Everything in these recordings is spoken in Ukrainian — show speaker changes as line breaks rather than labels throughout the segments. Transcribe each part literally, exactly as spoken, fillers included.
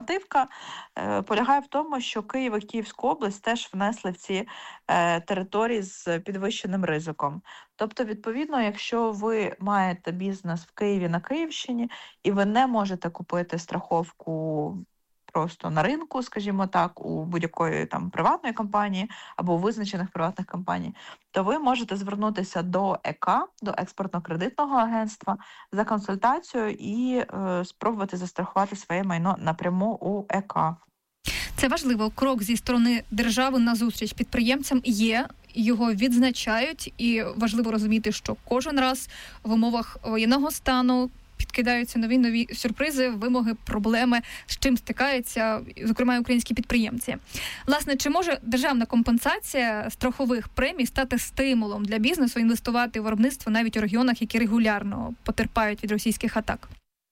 альтернативка е, полягає в тому, що Київ і Київську область теж внесли в ці е, території з підвищеним ризиком. Тобто, відповідно, якщо ви маєте бізнес в Києві на Київщині і ви не можете купити страховку просто на ринку, скажімо так, у будь-якої там приватної компанії або у визначених приватних компаній, то ви можете звернутися до ЕК, до експортно-кредитного агентства за консультацією і е, спробувати застрахувати своє майно напряму у ЕК.
Це важливо. Крок зі сторони держави назустріч підприємцям є, його відзначають, і важливо розуміти, що кожен раз в умовах воєнного стану підкидаються нові-нові сюрпризи, вимоги, проблеми, з чим стикаються, зокрема, і українські підприємці. Власне, чи може державна компенсація страхових премій стати стимулом для бізнесу інвестувати в виробництво навіть у регіонах, які регулярно потерпають від російських атак?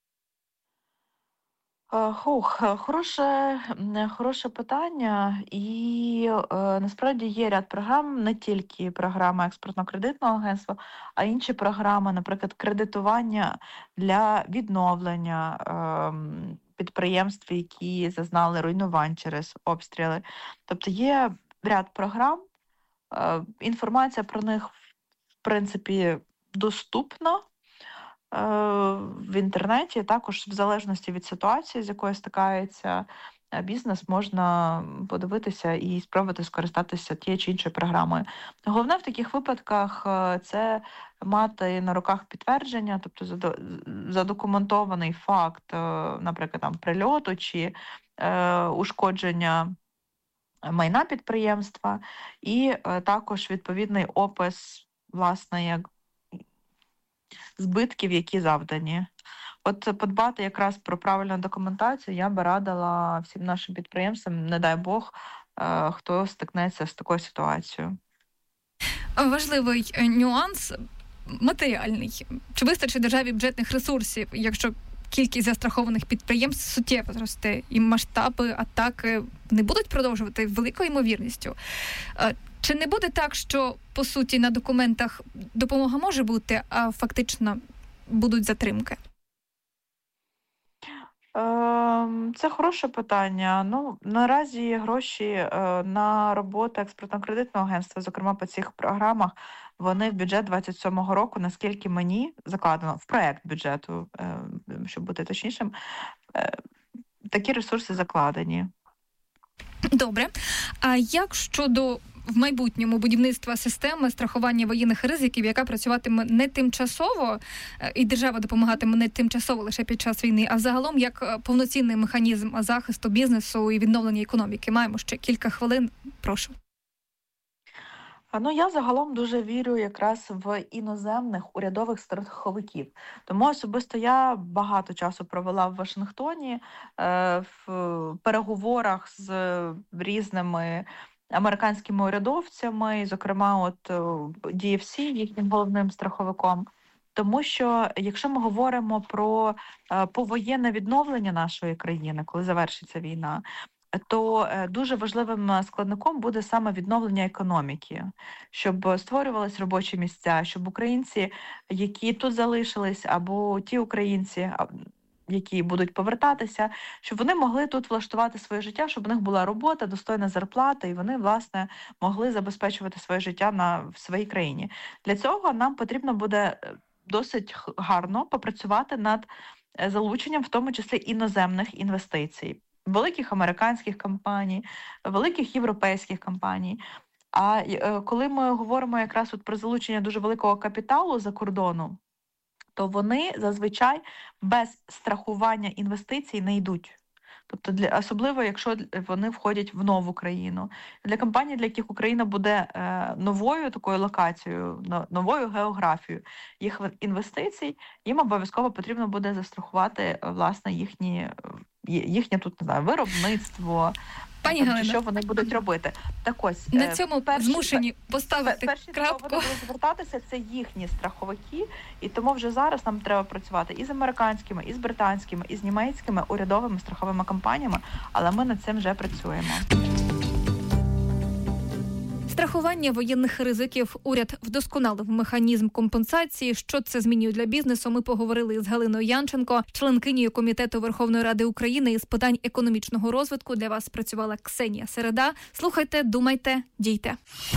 Хух, хороше, хороше питання. І е, насправді є ряд програм, не тільки програма експортно-кредитного агентства, а інші програми, наприклад, кредитування для відновлення е, підприємств, які зазнали руйнувань через обстріли. Тобто є ряд програм, е, інформація про них, в принципі, доступна в інтернеті. Також в залежності від ситуації, з якою стикається бізнес, можна подивитися і спробувати скористатися тією чи іншою програмою. Головне в таких випадках це мати на руках підтвердження, тобто задокументований факт, наприклад, там прильоту чи е, ушкодження майна підприємства, і е, також відповідний опис, власне, як збитків, які завдані. От подбати якраз про правильну документацію я би радила всім нашим підприємцям, не дай Бог, хто стикнеться з такою ситуацією.
Важливий нюанс матеріальний. Чи вистачить державі бюджетних ресурсів, якщо кількість застрахованих підприємств суттєво зросте і масштаби атаки не будуть продовжувати великою ймовірністю? Чи не буде так, що, по суті, на документах допомога може бути, а фактично будуть затримки?
Це хороше питання. Ну, наразі гроші на роботу експортно-кредитного агентства, зокрема по цих програмах, вони в бюджет двадцять сьомого року, наскільки мені закладено, в проект бюджету, щоб бути точнішим, такі ресурси закладені.
Добре. А як щодо в майбутньому будівництва системи страхування воєнних ризиків, яка працюватиме не тимчасово, і держава допомагатиме не тимчасово лише під час війни, а загалом як повноцінний механізм захисту бізнесу і відновлення економіки? Маємо ще кілька хвилин. Прошу.
Ну, я загалом дуже вірю якраз в іноземних урядових страховиків. Тому особисто я багато часу провела в Вашингтоні в переговорах з різними американськими урядовцями, зокрема, от ді еф сі, їхнім головним страховиком. Тому що, якщо ми говоримо про повоєнне відновлення нашої країни, коли завершиться війна, то дуже важливим складником буде саме відновлення економіки, щоб створювались робочі місця, щоб українці, які тут залишились, або ті українці, які будуть повертатися, щоб вони могли тут влаштувати своє життя, щоб у них була робота, достойна зарплата, і вони, власне, могли забезпечувати своє життя на, в своїй країні. Для цього нам потрібно буде досить гарно попрацювати над залученням, в тому числі іноземних інвестицій, великих американських компаній, великих європейських компаній. А коли ми говоримо якраз от про залучення дуже великого капіталу за кордону, то вони зазвичай без страхування інвестицій не йдуть. Тобто, для, особливо, якщо вони входять в нову країну. Для компаній, для яких Україна буде е, новою такою локацією, новою географією їх інвестицій, їм обов'язково потрібно буде застрахувати, власне, їхні, їхнє тут, не знаю, виробництво,
Пані
Галина, що вони будуть робити. Так ось,
на цьому перші, змушені поставити
перші,
крапку.
Перші, вони будуть звертатися, це їхні страховики, і тому вже зараз нам треба працювати і з американськими, і з британськими, і з німецькими урядовими страховими компаніями, але ми над цим вже працюємо.
Страхування воєнних ризиків. Уряд вдосконалив механізм компенсації. Що це змінює для бізнесу? Ми поговорили з Галиною Янченко, членкинею Комітету Верховної Ради України із питань економічного розвитку. Для вас працювала Ксенія Середа. Слухайте, думайте, дійте.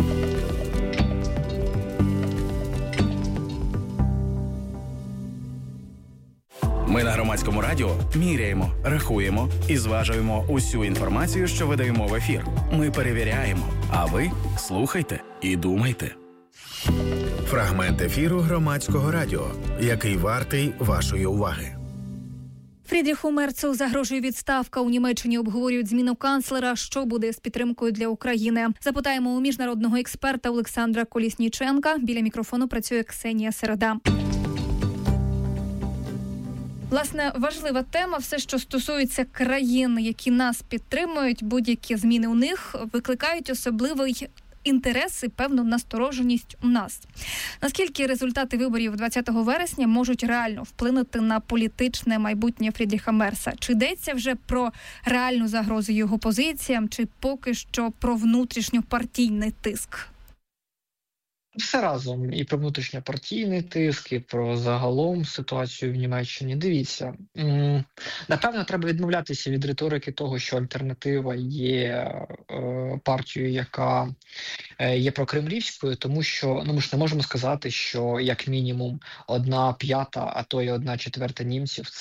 Ми на Громадському радіо міряємо, рахуємо і зважуємо усю інформацію, що видаємо в ефір. Ми перевіряємо, а ви слухайте і думайте.
Фрагмент ефіру Громадського радіо, який вартий вашої уваги.
Фрідріху Мерцу загрожує відставка. У Німеччині обговорюють зміну канцлера. Що буде з підтримкою для України? Запитаємо у міжнародного експерта Олександра Колісніченка. Біля мікрофону працює Ксенія Середа. Власне, важлива тема. Все, що стосується країн, які нас підтримують, будь-які зміни у них викликають особливий інтерес і певну настороженість у нас. Наскільки результати виборів двадцятого вересня можуть реально вплинути на політичне майбутнє Фрідріха Мерца? Чи йдеться вже про реальну загрозу його позиціям, чи поки що про внутрішньопартійний тиск?
Все разом. І про внутрішньопартійний тиск, і про загалом ситуацію в Німеччині. Дивіться, напевно, треба відмовлятися від риторики того, що альтернатива є партією, яка є прокремлівською, тому що, ну, ми ж не можемо сказати, що як мінімум одна п'ята, а то й одна четверта німців –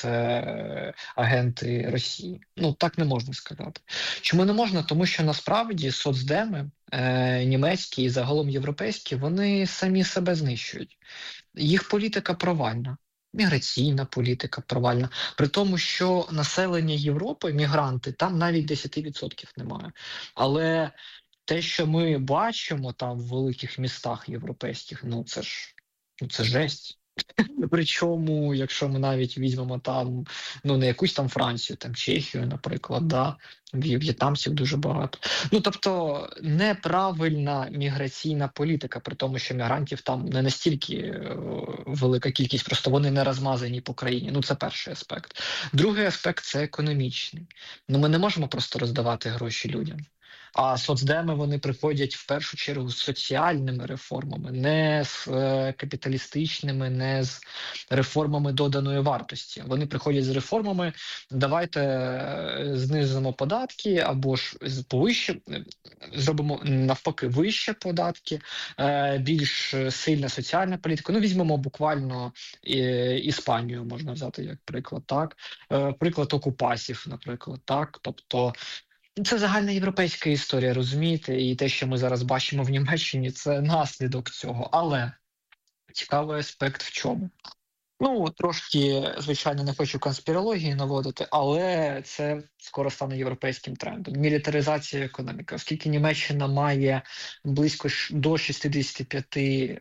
це агенти Росії. Ну, так не можна сказати. Чому не можна? Тому що насправді соцдеми, Е, німецькі і загалом європейські, вони самі себе знищують. Їх політика провальна, міграційна політика провальна. При тому, що населення Європи, мігранти, там навіть десять відсотків немає. Але те, що ми бачимо там в великих містах європейських, ну це ж, ну це жесть. Причому, якщо ми навіть візьмемо там, ну не якусь там Францію, там Чехію, наприклад, да, в'єтнамців дуже багато. Ну, тобто, неправильна міграційна політика, при тому, що мігрантів там не настільки е, велика кількість, просто вони не розмазані по країні. Ну, це перший аспект. Другий аспект – це економічний. Ну, ми не можемо просто роздавати гроші людям. А соцдеми, вони приходять в першу чергу з соціальними реформами, не з е, капіталістичними, не з реформами доданої вартості. Вони приходять з реформами, давайте е, знизимо податки або ж повище, зробимо навпаки вище податки, е, більш сильна соціальна політика. Ну, візьмемо буквально е, Іспанію, можна взяти як приклад, так? Е, приклад окупасів, наприклад, так? Тобто, це загальноєвропейська історія, розумієте? І те, що ми зараз бачимо в Німеччині, це наслідок цього. Але цікавий аспект в чому? Ну, трошки, звичайно, не хочу конспірології наводити, але це скоро стане європейським трендом. Мілітаризація економіки. Оскільки Німеччина має близько до шістдесят п'ять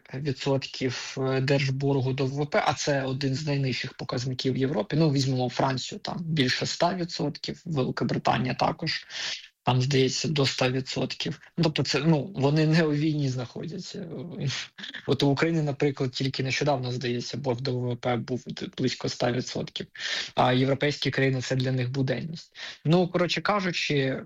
відсотків держборгу до ВВП, а це один з найнижчих показників в Європі. Ну, візьмемо Францію, там більше ста відсотків, Велика Британія також. Там, здається, до ста відсотків. Тобто, це, ну, вони не у війні знаходяться. От у України, наприклад, тільки нещодавно, здається, борг до ВВП був близько ста відсотків. А європейські країни – це для них буденність. Ну, коротше кажучи,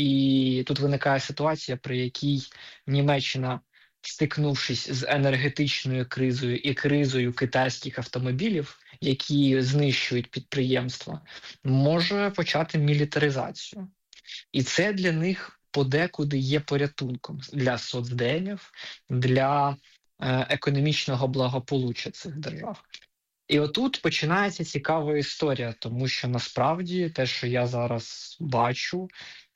і тут виникає ситуація, при якій Німеччина, стикнувшись з енергетичною кризою і кризою китайських автомобілів, які знищують підприємства, може почати мілітаризацію. І це для них подекуди є порятунком для соцдемів, для е, економічного благополуччя цих держав. І отут починається цікава історія, тому що насправді те, що я зараз бачу,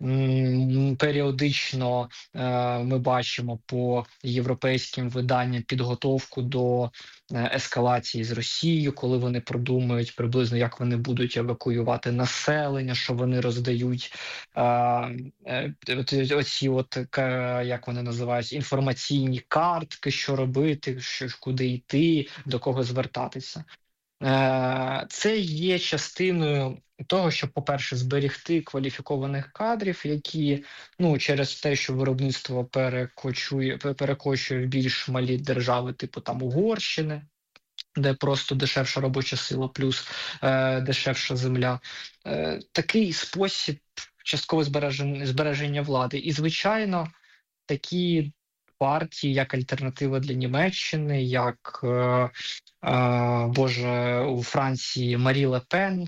м, періодично е, ми бачимо по європейським виданням підготовку до е, ескалації з Росією, коли вони продумують приблизно, як вони будуть евакуювати населення, що вони роздають е, е, оці от, е, як вони називають, інформаційні картки, що робити, що, куди йти, до кого звертатися. Це є частиною того, щоб, по-перше, зберегти кваліфікованих кадрів, які, ну, через те, що виробництво перекочує, перекочує в більш малі держави, типу там Угорщини, де просто дешевша робоча сила плюс е, дешевша земля. Е, такий спосіб часткового збереження, збереження влади. І, звичайно, такі партії, як альтернатива для Німеччини, як, е, е, боже, у Франції Марі Ле Пен, е,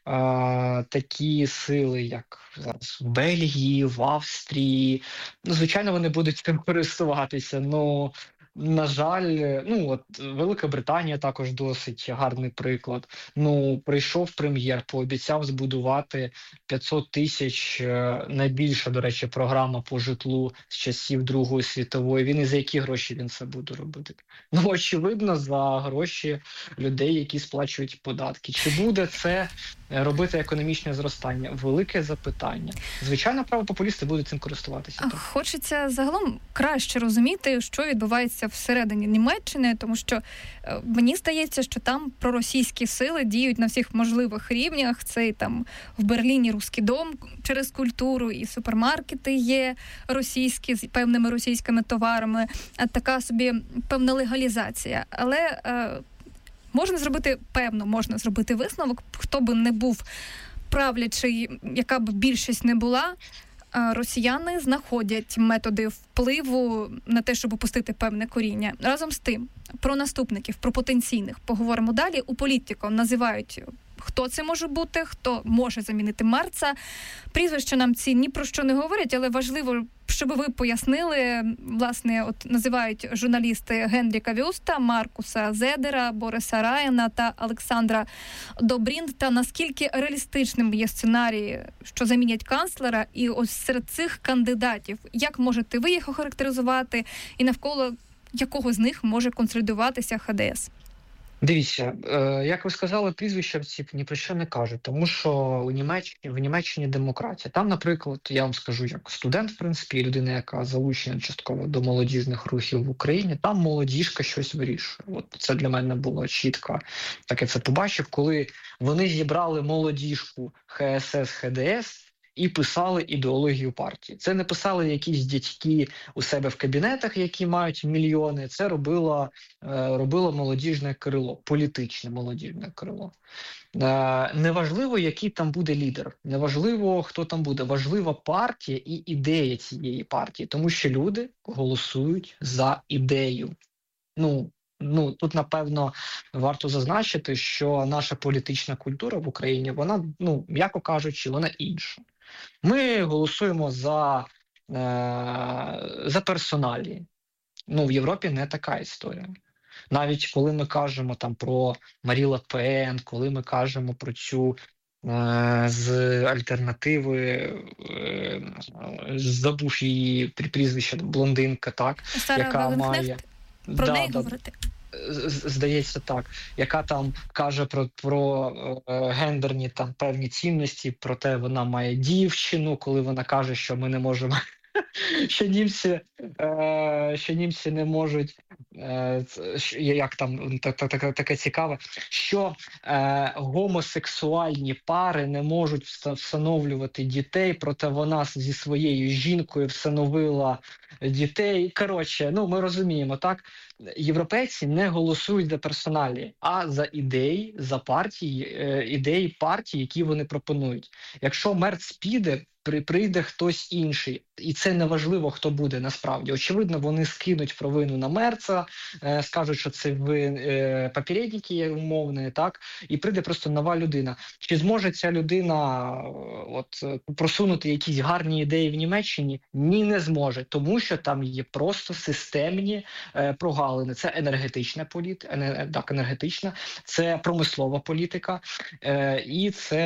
такі сили, як зараз в Бельгії, в Австрії. Ну, звичайно, вони будуть цим користуватися. Ну, на жаль, ну от Велика Британія також досить гарний приклад. Ну, прийшов прем'єр, пообіцяв збудувати п'ятсот тисяч, е, найбільша, до речі, програма по житлу з часів Другої світової війни. За які гроші він це буде робити? Ну, очевидно, за гроші людей, які сплачують податки. Чи буде це е, робити економічне зростання? Велике запитання. Звичайно, правопопулісти будуть цим користуватися.
А
Так.
Хочеться загалом краще розуміти, що відбувається всередині Німеччини, тому що е, мені здається, що там проросійські сили діють на всіх можливих рівнях. Це і там в Берліні Руський дом через культуру, і супермаркети є російські з певними російськими товарами, а така собі певна легалізація. Але е, можна зробити, певно, можна зробити висновок, хто би не був правлячий, яка б більшість не була, а росіяни знаходять методи впливу на те, щоб опустити певне коріння. Разом з тим, про наступників, про потенційних поговоримо далі. У Політіко називають, хто це може бути, хто може замінити Мерца. Прізвища нам ці ні про що не говорять, але важливо, щоб ви пояснили, власне, от називають журналісти Генріка Вюста, Маркуса Зедера, Бориса Раяна та Олександра Добрінта, наскільки реалістичним є сценарій, що замінять канцлера, і ось серед цих кандидатів, як можете ви їх охарактеризувати, і навколо якого з них може консолідуватися Ха Де Ес?
Дивіться, е, як ви сказали, прізвища ці ні про що не кажуть, тому що у Німеччині, в Німеччині демократія. Там, наприклад, я вам скажу, як студент, в принципі, людина, яка залучена частково до молодіжних рухів в Україні, там молодіжка щось вирішує. От це для мене було чітко. Так я це побачив, коли вони зібрали молодіжку Ха Ес Ес, Ха Де Ес, і писали ідеологію партії. Це не писали якісь дядьки у себе в кабінетах, які мають мільйони. Це робило, е, робило молодіжне крило, політичне молодіжне крило. Е, неважливо, який там буде лідер, неважливо, хто там буде. Важлива партія і ідея цієї партії, тому що люди голосують за ідею. Ну, Ну, тут, напевно, варто зазначити, що наша політична культура в Україні, вона, ну, м'яко кажучи, вона інша. Ми голосуємо за, е, за персоналії. Ну, в Європі не така історія. Навіть коли ми кажемо там про Марі Ле Пен, коли ми кажемо про цю е, з альтернативи, е, забув її прізвище, блондинка, так,
Сара
яка
Валенхнехт?
має...
Про
да,
неї
да,
говорити?
з- здається так, яка там каже про, про е, гендерні там певні цінності, проте вона має дівчину, коли вона каже, що ми не можемо, що німці, е, що німці не можуть, е, ц- що- як там так, так, так, таке цікаве, що е, гомосексуальні пари не можуть вста- встановлювати дітей, проте вона зі своєю жінкою встановила дітей. Коротше, ну ми розуміємо, так? Європейці не голосують за персоналі, а за ідеї, за партії, е, ідеї партії, які вони пропонують. Якщо Мерц піде, при, прийде хтось інший, і це не важливо, хто буде насправді. Очевидно, вони скинуть провину на Мерца, е, скажуть, що це ви е, попередники умовні, так, і прийде просто нова людина. Чи зможе ця людина е, от е, просунути якісь гарні ідеї в Німеччині? Ні, не зможе, тому що там є просто системні е, прогалини. Це енергетична політика, ене- так, енергетична, це промислова політика е, і це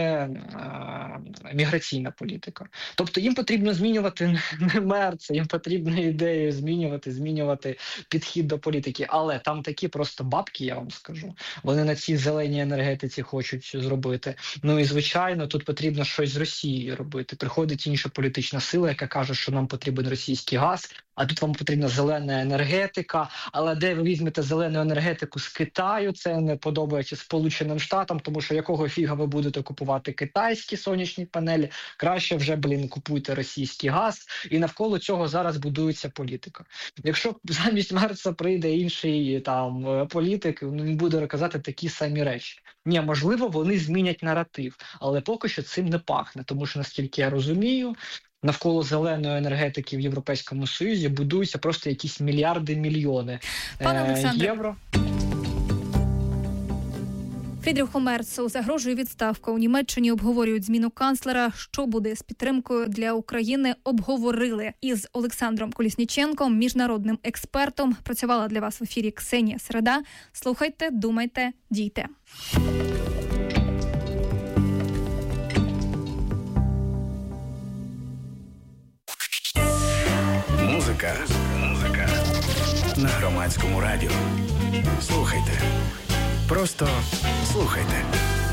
е, міграційна політика. Тобто їм потрібно змінювати не Мерца, їм потрібно ідею змінювати, змінювати підхід до політики. Але там такі просто бабки, я вам скажу. Вони на цій зеленій енергетиці хочуть зробити. Ну і звичайно, тут потрібно щось з Росією робити. Приходить інша політична сила, яка каже, що нам потрібен російський газ, а тут вам потрібна зелена енергетика. Але де ви візьмете зелену енергетику з Китаю, це не подобається Сполученим Штатам, тому що якого фіга ви будете купувати китайські сонячні панелі? Краще вже, блін, купуйте російський газ. І навколо цього зараз будується політика. Якщо замість Мерца прийде інший там е, політик, ну, він буде казати такі самі речі. Ні, можливо, вони змінять наратив, але поки що цим не пахне, тому що, наскільки я розумію, навколо зеленої енергетики в Європейському Союзі будуються просто якісь мільярди, мільйони
Пане Олександре,
євро.
Фрідріху Мерцу загрожує відставка. У Німеччині обговорюють зміну канцлера. Що буде з підтримкою для України, обговорили із Олександром Колісніченком, міжнародним експертом. Працювала для вас в ефірі Ксенія Середа. Слухайте, думайте, дійте.
Музика. Музика. На Громадському радіо. Слухайте. Просто слухайте.